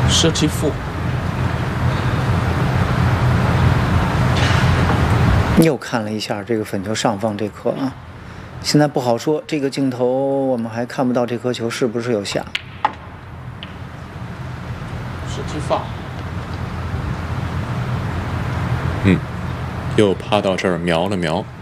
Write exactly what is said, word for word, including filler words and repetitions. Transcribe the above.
射击负。 又看了一下这个粉球上方这颗啊，现在不好说，这个镜头我们还看不到这颗球是不是有下。 射击发。 嗯，又趴到这儿瞄了瞄。